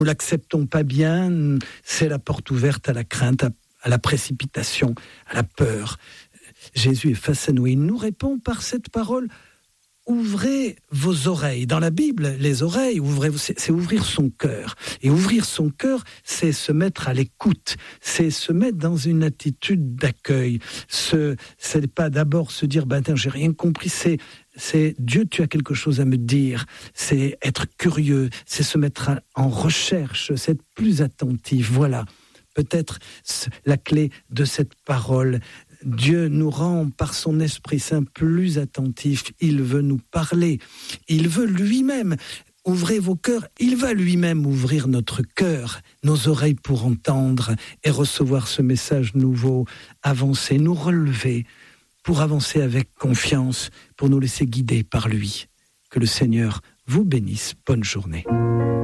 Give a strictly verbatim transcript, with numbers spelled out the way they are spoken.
nous l'acceptons pas bien, c'est la porte ouverte à la crainte, à, à la précipitation, à la peur. Jésus est face à nous, il nous répond par cette parole. Ouvrez vos oreilles. Dans la Bible, les oreilles, ouvrez, c'est, c'est ouvrir son cœur. Et ouvrir son cœur, c'est se mettre à l'écoute. C'est se mettre dans une attitude d'accueil. Ce, c'est pas d'abord se dire, ben, j'ai rien compris. C'est, c'est Dieu, tu as quelque chose à me dire. C'est être curieux. C'est se mettre à, en recherche. C'est être plus attentif. Voilà. Peut-être la clé de cette parole. Dieu nous rend par son Esprit Saint plus attentifs. Il veut nous parler. Il veut lui-même. Ouvrez vos cœurs. Il va lui-même ouvrir notre cœur, nos oreilles pour entendre et recevoir ce message nouveau. Avancer, nous relever pour avancer avec confiance, pour nous laisser guider par lui. Que le Seigneur vous bénisse. Bonne journée.